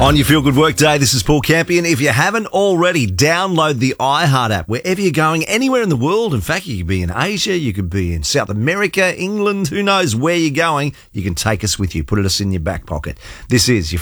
On your Feel Good Work Day, this is Paul Campion. If you haven't already, download the iHeart app wherever you're going, anywhere in the world. In fact, you could be in Asia, you could be in South America, England, who knows where you're going. You can take us with you, put us in your back pocket. This is your